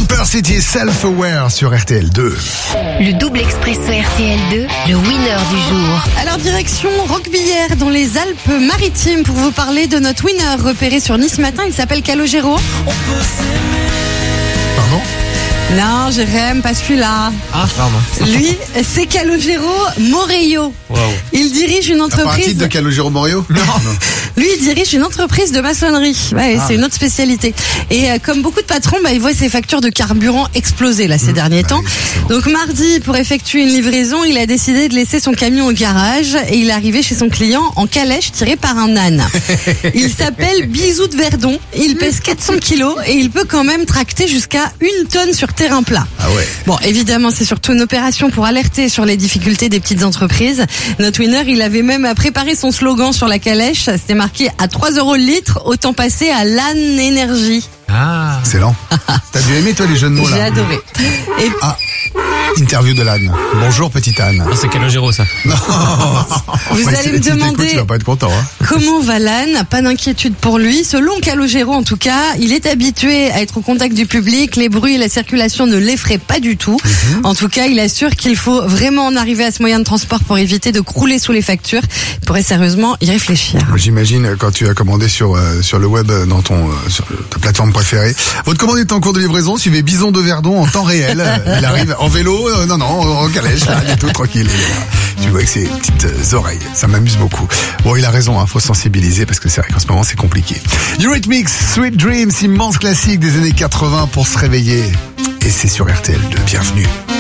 Bumper City Self-Aware sur RTL2. Le double expresso RTL2, le winner du jour. Alors direction Roquebillière dans les Alpes-Maritimes pour vous parler de notre winner repéré sur Nice Matin. Il s'appelle Calogero. Pardon ? Non, Jérém, pas celui-là. Ah, pardon. Lui, c'est Calogero Morello. Wow. Il dirige une Pas un entreprise. titre de Calogero Morio ? Non. Lui, il dirige une entreprise de maçonnerie. Ouais, c'est une autre spécialité. Et comme beaucoup de patrons, il voit ses factures de carburant exploser là ces derniers temps. Donc mardi, pour effectuer une livraison, il a décidé de laisser son camion au garage et il est arrivé chez son client en calèche tiré par un âne. Il s'appelle Bisou de Verdon. Il pèse 400 kilos et il peut quand même tracter jusqu'à 1 tonne sur terrain plat. Ah ouais. Bon, évidemment, c'est surtout une opération pour alerter sur les difficultés des petites entreprises. Notre winner, il avait même préparé son slogan sur la calèche. C'était marqué à 3 € le litre, autant passer à l'âne énergie. Ah. Excellent. T'as dû aimer toi les jeux de mots là. J'ai adoré. Et Interview de l'âne. Bonjour petite âne. Ah, c'est Calogero, ça. Non. vous Ouais, allez me si t'écoutes, demander tu vas pas être content. Hein. comment va l'âne. Pas d'inquiétude pour lui. Selon Calogero, en tout cas, il est habitué à être au contact du public. Les bruits et la circulation ne l'effraient pas du tout. En tout cas, il assure qu'il faut vraiment en arriver à ce moyen de transport pour éviter de crouler sous les factures. Il pourrait sérieusement y réfléchir. J'imagine quand tu as commandé sur le web dans sur ta plateforme préférée. Votre commande est en cours de livraison. Suivez Bison de Verdon en temps réel. Il arrive en vélo. Non, en calèche, là, il est tout tranquille. Tu vois avec ses petites oreilles. Ça m'amuse beaucoup. Bon, il a raison, faut sensibiliser parce que c'est vrai qu'en ce moment, c'est compliqué. Eurythmics, Sweet Dreams, immense classique des années 80 pour se réveiller. Et c'est sur RTL2. Bienvenue.